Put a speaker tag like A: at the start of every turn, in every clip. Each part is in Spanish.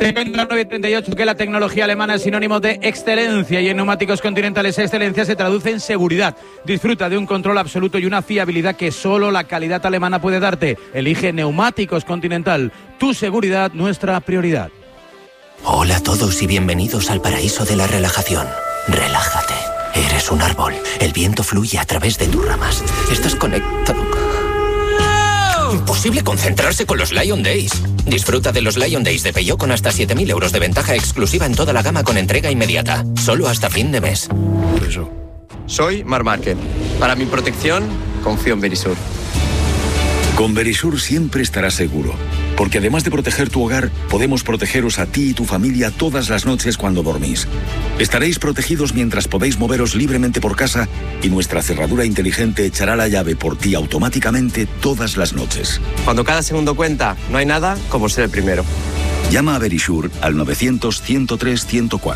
A: Te cuento a las 9:38 que la tecnología alemana es sinónimo de excelencia y en Neumáticos Continental esa excelencia se traduce en seguridad. Disfruta de un control absoluto y una fiabilidad que solo la calidad alemana puede darte. Elige Neumáticos Continental. Tu seguridad, nuestra prioridad.
B: Hola a todos y bienvenidos al paraíso de la relajación. Relájate. Eres un árbol. El viento fluye a través de tus ramas. Estás conectado. Imposible concentrarse con los Lion Days. Disfruta de los Lion Days de Peugeot con hasta 7.000 euros de ventaja exclusiva en toda la gama con entrega inmediata. Solo hasta fin de mes.
C: Soy Marc Márquez. Para mi protección, confío en Verisur.
D: Con Verisur siempre estarás seguro. Porque además de proteger tu hogar, podemos protegeros a ti y tu familia todas las noches cuando dormís. Estaréis protegidos mientras podéis moveros libremente por casa y nuestra cerradura inteligente echará la llave por ti automáticamente todas las noches.
C: Cuando cada segundo cuenta, no hay nada como ser el primero.
D: Llama a Verisur al 900-103-104.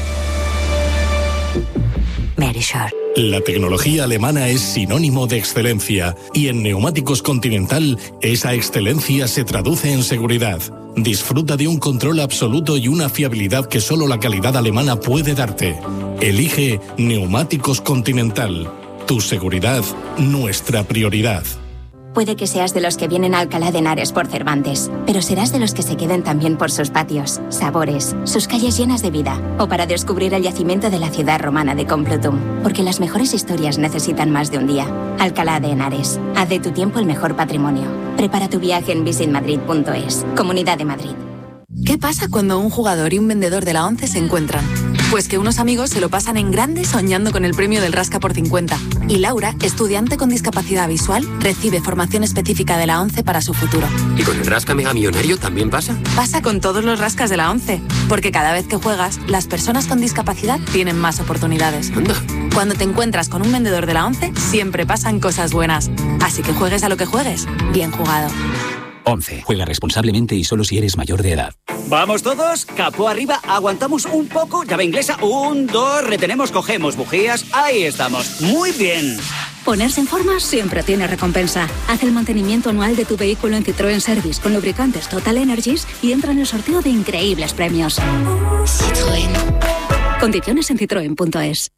E: Verisur.
F: La tecnología alemana es sinónimo de excelencia y en Neumáticos Continental esa excelencia se traduce en seguridad. Disfruta de un control absoluto y una fiabilidad que solo la calidad alemana puede darte. Elige Neumáticos Continental. Tu seguridad, nuestra prioridad.
E: Puede que seas de los que vienen a Alcalá de Henares por Cervantes, pero serás de los que se queden también por sus patios, sabores, sus calles llenas de vida, o para descubrir el yacimiento de la ciudad romana de Complutum, porque las mejores historias necesitan más de un día. Alcalá de Henares, haz de tu tiempo el mejor patrimonio. Prepara tu viaje en visitmadrid.es, Comunidad de Madrid.
G: ¿Qué pasa cuando un jugador y un vendedor de la ONCE se encuentran? Pues que unos amigos se lo pasan en grande soñando con el premio del Rasca por 50. Y Laura, estudiante con discapacidad visual, recibe formación específica de la ONCE para su futuro.
H: ¿Y con el Rasca Mega Millonario también pasa?
G: Pasa con todos los rascas de la ONCE, porque cada vez que juegas, las personas con discapacidad tienen más oportunidades.
H: Anda.
G: Cuando te encuentras con un vendedor de la ONCE, siempre pasan cosas buenas. Así que juegues a lo que juegues, bien jugado.
I: 11. Juega responsablemente y solo si eres mayor de edad.
J: ¿Vamos todos? Capó arriba, aguantamos un poco, llave inglesa, 1, 2, retenemos, cogemos bujías, ahí estamos. Muy bien.
K: Ponerse en forma siempre tiene recompensa. Haz el mantenimiento anual de tu vehículo en Citroën Service con lubricantes Total Energies y entra en el sorteo de increíbles premios. Citroën. Condiciones en citroen.es.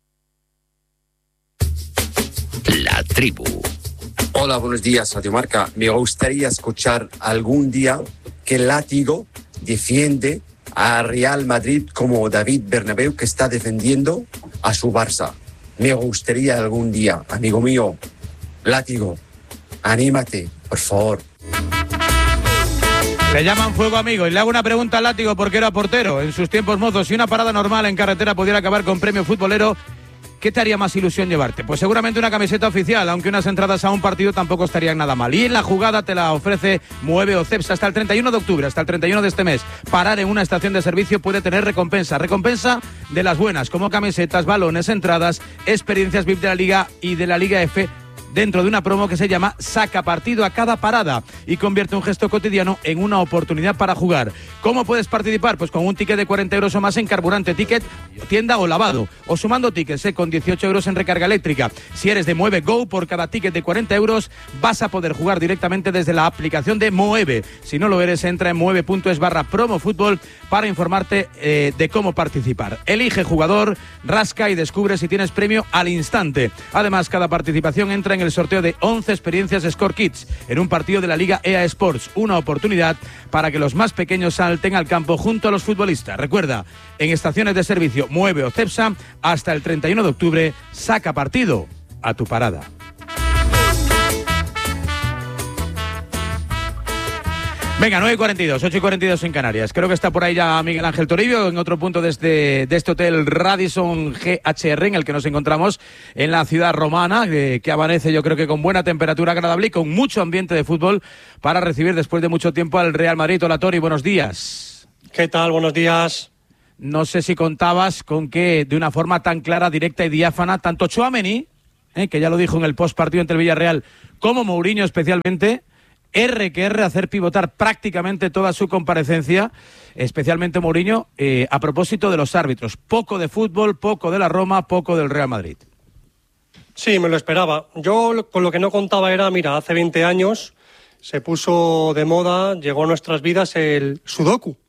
L: La tribu. Hola, buenos días, Radio Marca. Me gustaría escuchar algún día que Látigo defiende a Real Madrid como David Bernabéu, que está defendiendo a su Barça. Me gustaría algún día, amigo mío, Látigo, anímate, por favor.
A: Le llaman fuego amigo y le hago una pregunta al Látigo porque era portero en sus tiempos mozos. Si una parada normal en carretera pudiera acabar con premio futbolero, ¿qué te haría más ilusión llevarte? Pues seguramente una camiseta oficial, aunque unas entradas a un partido tampoco estarían nada mal. Y en la jugada te la ofrece Mueve o Cepsa hasta el 31 de octubre, hasta el 31 de este mes. Parar en una estación de servicio puede tener recompensa. Recompensa de las buenas, como camisetas, balones, entradas, experiencias VIP de la Liga y de la Liga F, dentro de una promo que se llama Saca partido a cada parada y convierte un gesto cotidiano en una oportunidad para jugar. ¿Cómo puedes participar? Pues con un ticket de 40 euros o más en carburante, ticket, tienda o lavado, o sumando tickets con 18 euros en recarga eléctrica. Si eres de Mueve Go, por cada ticket de 40 euros vas a poder jugar directamente desde la aplicación de Mueve. Si no lo eres, entra en mueve.es/promofutbol para informarte de cómo participar. Elige jugador, rasca y descubre si tienes premio al instante. Además, cada participación entra en el sorteo de 11 experiencias Score Kids en un partido de la Liga EA Sports, una oportunidad para que los más pequeños salten al campo junto a los futbolistas. Recuerda, en estaciones de servicio Mueve o Cepsa, hasta el 31 de octubre, saca partido a tu parada. Venga, 9:42, 8:42 en Canarias. Creo que está por ahí ya Miguel Ángel Toribio en otro punto de este hotel Radisson GHR en el que nos encontramos en la ciudad romana, que amanece yo creo que con buena temperatura agradable y con mucho ambiente de fútbol para recibir después de mucho tiempo al Real Madrid. Hola Tori, buenos días.
M: ¿Qué tal? Buenos días.
A: No sé si contabas con que de una forma tan clara, directa y diáfana, tanto Tchouaméni, que ya lo dijo en el postpartido ante el Villarreal, como Mourinho especialmente, hacer pivotar prácticamente toda su comparecencia, especialmente Mourinho, a propósito de los árbitros. Poco de fútbol, poco de la Roma, poco del Real Madrid.
M: Sí, me lo esperaba. Yo con lo que no contaba era, mira, hace 20 años se puso de moda, llegó a nuestras vidas el sudoku.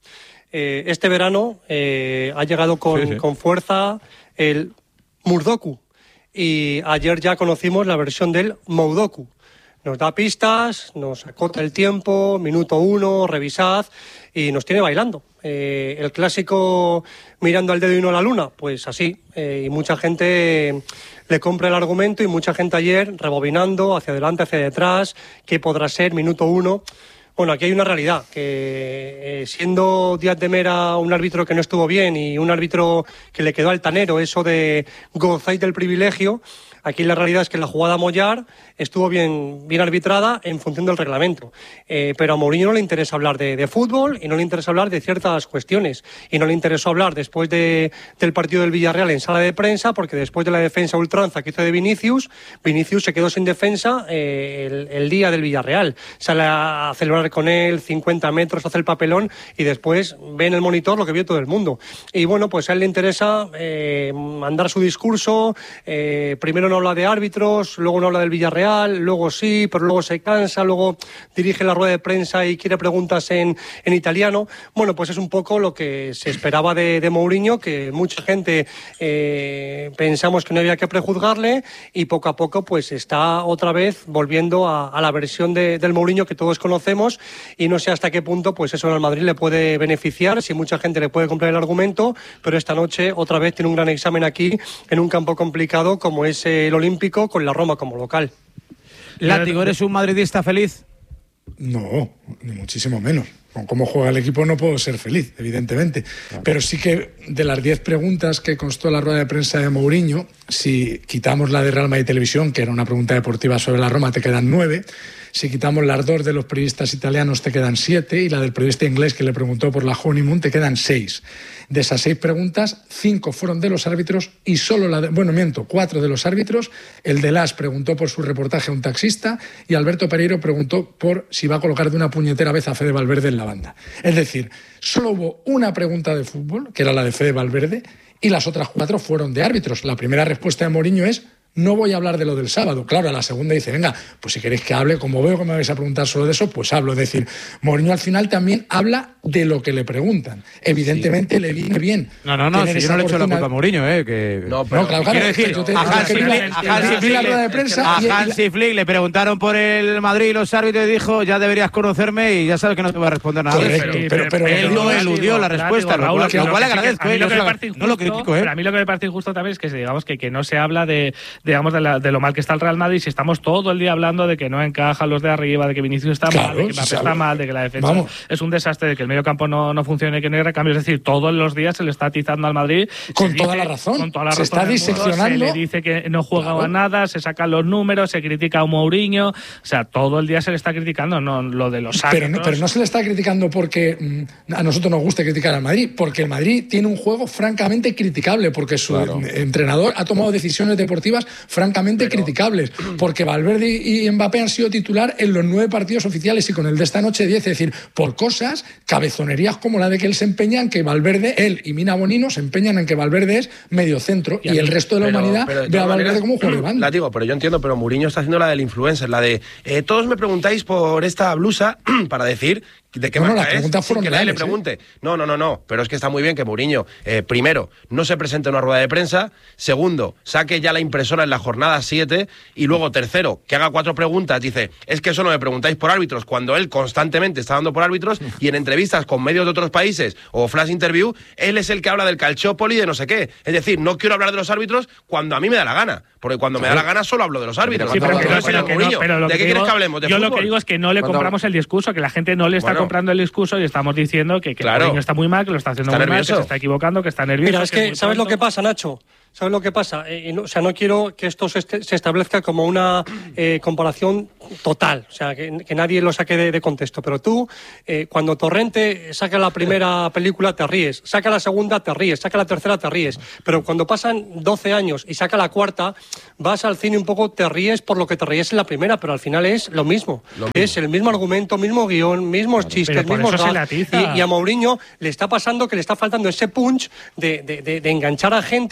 M: este verano ha llegado con fuerza el Murdoku. Y ayer ya conocimos la versión del Moudoku. Nos da pistas, nos acota el tiempo, minuto 1, revisad, y nos tiene bailando. El clásico mirando al dedo y no a la luna, pues así. Y mucha gente le compra el argumento y mucha gente ayer rebobinando hacia adelante, hacia detrás, qué podrá ser, minuto 1. Bueno, aquí hay una realidad, que siendo Díaz de Mera un árbitro que no estuvo bien y un árbitro que le quedó altanero, eso de gozáis del privilegio, aquí la realidad es que la jugada Mollar estuvo bien arbitrada en función del reglamento. Pero a Mourinho no le interesa hablar de fútbol y no le interesa hablar de ciertas cuestiones. Y no le interesó hablar después del partido del Villarreal en sala de prensa, porque después de la defensa ultranza que hizo de Vinicius se quedó sin defensa el día del Villarreal. Sale a celebrar con él 50 metros, hace el papelón y después ve en el monitor lo que vio todo el mundo. Y bueno, pues a él le interesa mandar su discurso. Primero no habla de árbitros, luego no habla del Villarreal, luego sí, pero luego se cansa, luego dirige la rueda de prensa y quiere preguntas en italiano. Bueno, pues es un poco lo que se esperaba de Mourinho, que mucha gente pensamos que no había que prejuzgarle, y poco a poco pues está otra vez volviendo a la versión del Mourinho que todos conocemos, y no sé hasta qué punto pues eso al Madrid le puede beneficiar, si mucha gente le puede comprar el argumento, pero esta noche otra vez tiene un gran examen aquí en un campo complicado como es el Olímpico, con la Roma como local.
A: Látigo, ¿eres un madridista feliz?
N: No, ni muchísimo menos. Con cómo juega el equipo no puedo ser feliz, evidentemente. Pero sí que de las 10 preguntas que constó en la rueda de prensa de Mourinho, si quitamos la de Real Madrid Televisión, que era una pregunta deportiva sobre la Roma, te quedan 9. Si quitamos las 2 de los periodistas italianos, te quedan 7. Y la del periodista inglés que le preguntó por la honeymoon, te quedan 6. De esas 6 preguntas, 5 fueron de los árbitros y solo 4 de los árbitros. El de Las preguntó por su reportaje a un taxista y Alberto Pereiro preguntó por si va a colocar de una puñetera vez a Fede Valverde en la banda. Es decir, solo hubo una pregunta de fútbol, que era la de Fede Valverde, y las otras 4 fueron de árbitros. La primera respuesta de Mourinho es: no voy a hablar de lo del sábado. Claro, a la segunda dice, venga, pues si queréis que hable, como veo que me vais a preguntar solo de eso, pues hablo. Es decir, Mourinho al final también habla de lo que le preguntan. Evidentemente le viene bien.
A: No, si yo no le echo la culpa a Mourinho, que...
N: No, pero claro, quiero decir,
A: a Hansi Flick le preguntaron por el Madrid y los árbitros y dijo, ya deberías conocerme, y ya sabes que no te voy a responder nada.
N: Correcto,
A: pero él no eludió la respuesta, lo cual agradezco. No lo critico,
O: Pero a mí lo que me parece injusto también es que digamos que no se habla de lo mal que está el Real Madrid, si estamos todo el día hablando de que no encajan los de arriba, de que Vinicius está mal, de que Mbappé está mal, de que la defensa es un desastre, de que el medio campo no funcione, que no hay recambios. Es decir, todos los días se le está atizando al Madrid.
N: Con toda la razón. Se está diseccionando.
O: Se le dice que no juega a nada, se sacan los números, se critica a un Mourinho. O sea, todo el día se le está criticando, no lo de los árbitros.
N: Pero no se le está criticando porque a nosotros nos gusta criticar al Madrid, porque el Madrid tiene un juego francamente criticable, porque su entrenador ha tomado decisiones deportivas francamente criticables, porque Valverde y Mbappé han sido titular en los 9 partidos oficiales y con el de esta noche 10, es decir, por cosas, cabezonerías como la de que él se empeña en que Valverde, él y Mina Bonino se empeñan en que Valverde es medio centro y el resto de la humanidad ve a Valverde como jugador de banda.
P: La digo, pero yo entiendo, pero Mourinho está haciendo la del influencer, la de todos me preguntáis por esta blusa para decir ¿de qué marca es? Sin que nadie le pregunte. No, pero es que está muy bien que Mourinho, primero, no se presente en una rueda de prensa, segundo, saque ya la impresora en la jornada 7 y luego, tercero, que haga 4 preguntas. Dice, es que eso no me preguntáis por árbitros, cuando él constantemente está dando por árbitros y en entrevistas con medios de otros países o flash interview, él es el que habla del Calciopoli de no sé qué. Es decir, no quiero hablar de los árbitros cuando a mí me da la gana, porque cuando me da la gana solo hablo de los árbitros.
O: Sí, pero ¿de
P: qué quieres que hablemos?
O: Yo lo que digo es que no le compramos el discurso, que la gente no le está comprando el discurso y estamos diciendo que Mourinho está muy mal, que lo está haciendo muy mal, que se está equivocando, que está nervioso.
M: Mira, es que ¿sabes lo que pasa, Nacho? ¿Sabes lo que pasa? No quiero que esto se establezca como una comparación total, o sea, que nadie lo saque de contexto, pero tú, cuando Torrente saca la primera película te ríes, saca la segunda te ríes, saca la tercera te ríes, pero cuando pasan 12 años y saca la cuarta, vas al cine un poco, te ríes por lo que te ríes en la primera, pero al final es lo mismo. Es el mismo argumento, mismo guión, mismos chistes, mismos gags, y a Mourinho le está pasando que le está faltando ese punch de enganchar a gente, porque al final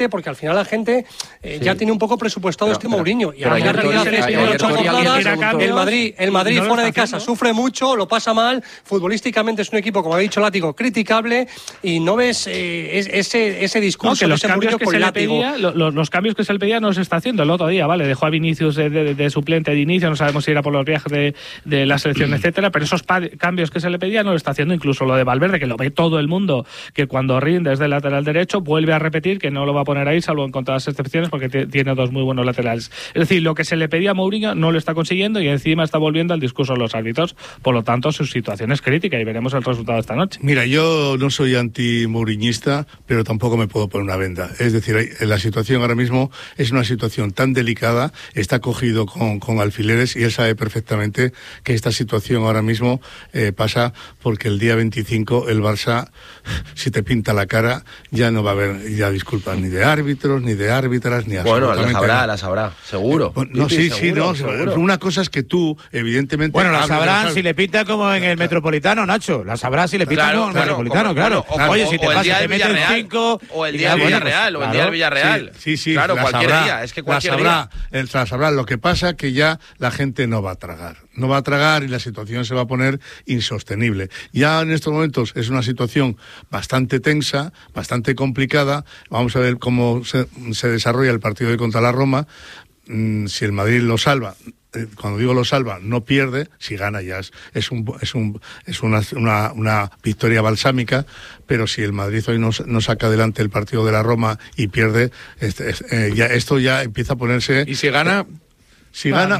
M: final la gente ya tiene un poco presupuestado Mourinho. Y ahora la realidad es que el Madrid fuera de casa sufre mucho, lo pasa mal, futbolísticamente es un equipo, como ha dicho Látigo, criticable, y no ves ese discurso
O: que los cambios que se le pedía, los cambios que se le pedía no los está haciendo. El otro día, vale, dejó a Vinicius de suplente de inicio, no sabemos si era por los viajes de la selección, etcétera, pero esos cambios que se le pedía no lo está haciendo. Incluso lo de Valverde, que lo ve todo el mundo, que cuando rinde desde el lateral derecho vuelve a repetir que no lo va a poner ahí, salvo en contadas excepciones, porque tiene dos muy buenos laterales. Es decir, lo que se le pedía a Mourinho no lo está consiguiendo y encima está volviendo al discurso de los árbitros. Por lo tanto, su situación es crítica y veremos el resultado esta noche.
Q: Mira, yo no soy anti-mouriñista, pero tampoco me puedo poner una venda. Es decir, la situación ahora mismo es una situación tan delicada, está cogido con alfileres, y él sabe perfectamente que esta situación ahora mismo pasa porque el día 25 el Barça, si te pinta la cara, ya no va a haber ya disculpas ni de árbitros, ni de árbitras, ni absolutamente nada.
P: La sabrá, seguro.
Q: No, seguro. Una cosa es que tú, evidentemente...
A: Bueno, la sabrán si le pinta como en el Metropolitano, Nacho. La sabrá si le pinta como en el Metropolitano, claro. Oye, si te pasa, te meten 5...
P: O el día del Villarreal,
Q: Sí,
P: claro, cualquier día. Es que cualquier día.
Q: La sabrá. Lo que pasa que ya la gente no va a tragar. No va a tragar y la situación se va a poner insostenible. Ya en estos momentos es una situación bastante tensa, bastante complicada. Vamos a ver cómo se desarrolla el partido de contra la Roma. Si el Madrid lo salva, cuando digo lo salva, no pierde. Si gana ya es una victoria balsámica, pero si el Madrid hoy no saca adelante el partido de la Roma y pierde, esto ya empieza a ponerse...
A: ¿Y si gana?
Q: Si gana,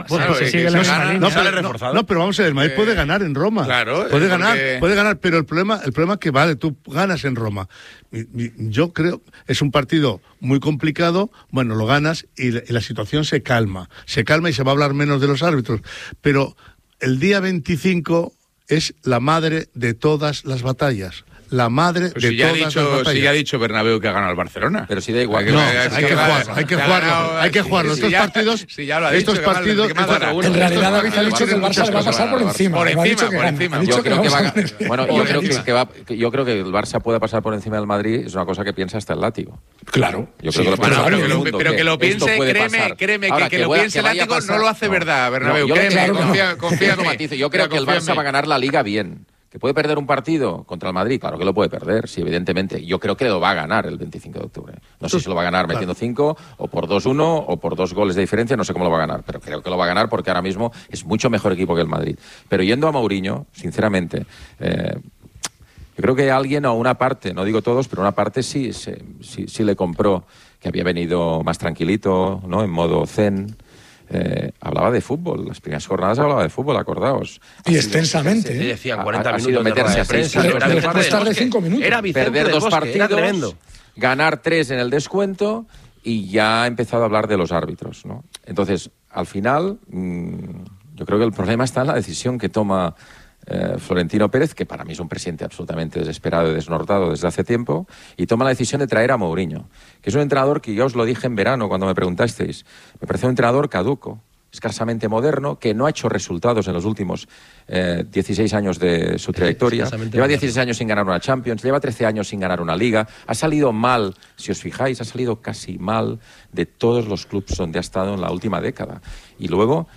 Q: pero vamos a ver, el Madrid puede ganar en Roma.
A: Claro,
Q: puede ganar, pero el problema es que vale, tú ganas en Roma. Yo creo es un partido muy complicado, bueno, lo ganas y la situación se calma y se va a hablar menos de los árbitros, pero el día 25 es la madre de todas las batallas. La madre de todas las batallas.
A: Si ya ha dicho Bernabéu que ha ganado el Barcelona.
H: Pero si da igual.
Q: Hay que jugarlo. Estos partidos...
N: En realidad David ha dicho que el Barça va a pasar por encima.
H: Por encima. Yo creo que el Barça puede pasar por encima del Madrid. Es una cosa que piensa hasta el Látigo.
N: Claro.
H: Yo creo que
A: pero que lo piense, créeme que lo piense el Látigo no lo hace verdad, Bernabéu. Confía en mí.
H: Yo creo que el Barça va a ganar la Liga bien. ¿Que puede perder un partido contra el Madrid? Claro que lo puede perder, sí, evidentemente. Yo creo que lo va a ganar el 25 de octubre. No sé si lo va a ganar metiendo 5, o por 2-1, o por 2 goles de diferencia, no sé cómo lo va a ganar, pero creo que lo va a ganar porque ahora mismo es mucho mejor equipo que el Madrid. Pero yendo a Mourinho, sinceramente, yo creo que alguien o una parte, no digo todos, pero una parte sí le compró, que había venido más tranquilito, ¿no? En modo zen. Hablaba de fútbol, las primeras jornadas hablaba de fútbol, acordaos.
N: Y extensamente.
P: Decían 40 minutos
H: meterse a prensa.
N: Era 5 minutos.
P: Era
H: perder 2 partidos, ganar 3 en el descuento y ya ha empezado a hablar de los árbitros, ¿no? Entonces, al final, yo creo que el problema está en la decisión que toma Florentino Pérez, que para mí es un presidente absolutamente desesperado y desnortado desde hace tiempo, y toma la decisión de traer a Mourinho, que es un entrenador que yo os lo dije en verano cuando me preguntasteis. Me parece un entrenador caduco, escasamente moderno, que no ha hecho resultados en los últimos 16 años de su trayectoria. Lleva 16 años sin ganar una Champions, lleva 13 años sin ganar una Liga. Ha salido mal, si os fijáis, ha salido casi mal de todos los clubes donde ha estado en la última década. Y luego,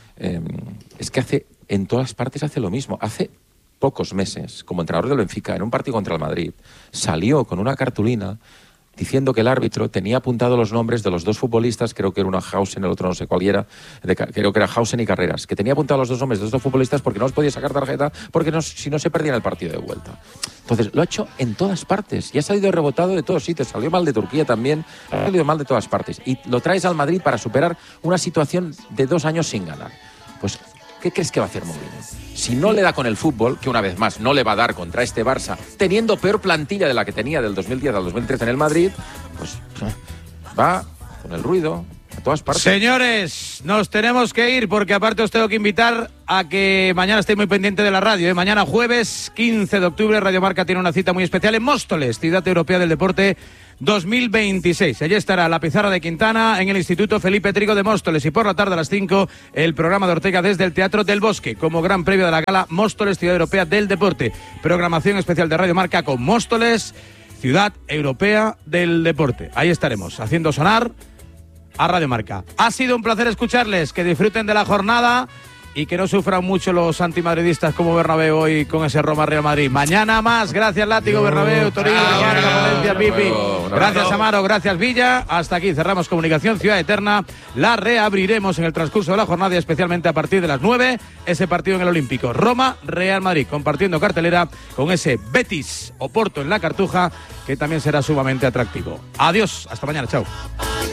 H: es que en todas partes hace lo mismo. Hace pocos meses, como entrenador del Benfica, en un partido contra el Madrid, salió con una cartulina diciendo que el árbitro tenía apuntado los nombres de los 2 futbolistas, creo que era uno Hausen, el otro no sé cuál era, creo que era Hausen y Carreras, que tenía apuntados los 2 nombres de los 2 futbolistas porque no los podía sacar tarjeta, porque si no se perdían el partido de vuelta. Entonces, lo ha hecho en todas partes, y ha salido rebotado de todos sitios, salió mal de Turquía también, ha salido mal de todas partes, y lo traes al Madrid para superar una situación de 2 años sin ganar. Pues, ¿qué crees que va a hacer Mourinho? Si no le da con el fútbol, que una vez más no le va a dar contra este Barça, teniendo peor plantilla de la que tenía del 2010 al 2013 en el Madrid, pues va con el ruido a todas partes.
A: Señores, nos tenemos que ir porque aparte os tengo que invitar a que mañana estéis muy pendiente de la radio. Mañana jueves 15 de octubre Radio Marca tiene una cita muy especial en Móstoles, Ciudad Europea del Deporte 2026. Allí estará la pizarra de Quintana en el Instituto Felipe Trigo de Móstoles, y por la tarde a las 5 el programa de Ortega desde el Teatro del Bosque como gran previo de la gala Móstoles Ciudad Europea del Deporte. Programación especial de Radio Marca con Móstoles Ciudad Europea del Deporte. Ahí estaremos, haciendo sonar a Radio Marca. Ha sido un placer escucharles, que disfruten de la jornada y que no sufran mucho los antimadridistas como Bernabéu hoy con ese Roma-Real Madrid. Mañana más. Gracias, Látigo, Bernabéu, Torino, Marca, Valencia, Pipi. Gracias, Amaro, gracias, Villa. Hasta aquí cerramos Comunicación Ciudad Eterna. La reabriremos en el transcurso de la jornada y especialmente a partir de las 9, ese partido en el Olímpico. Roma-Real Madrid, compartiendo cartelera con ese Betis Oporto en la Cartuja, que también será sumamente atractivo. Adiós, hasta mañana, chao.